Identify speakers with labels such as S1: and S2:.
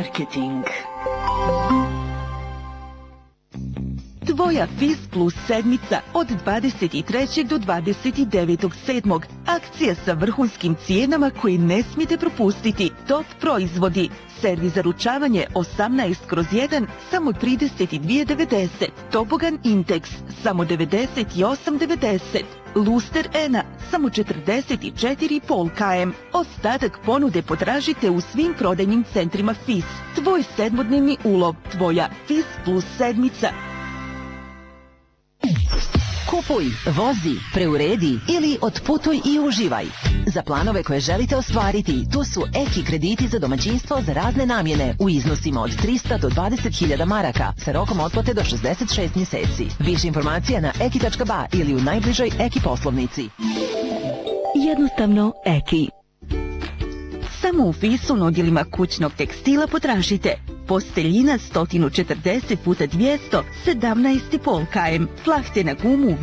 S1: Marketing. Tvoja FIS Plus sedmica od 23. do 29.7. Akcija sa vrhunskim cijenama koje ne smijete propustiti. Top proizvodi. Servis za ručavanje 18/1 samo 32,90. Topogan Intex samo 98,90. Luster Ena samo 44,5 km. Ostatak ponude potražite u svim prodajnim centrima FIS. Tvoj sedmodnevni ulov. Tvoja FIS Plus sedmica.
S2: Kupuj, vozi, preuredi ili otputuj i uživaj. Za planove koje želite ostvariti, tu su Eki krediti za domaćinstvo za razne namjene u iznosima od 300 do 20.000 maraka sa rokom otplate do 66 mjeseci. Više informacija na eki.ba ili u najbližoj Eki poslovnici.
S1: Jednostavno Eki. Samo u FIS-u na odjelima kućnog tekstila potražite posteljina 140 x 200 17,5 km, plahte na gumu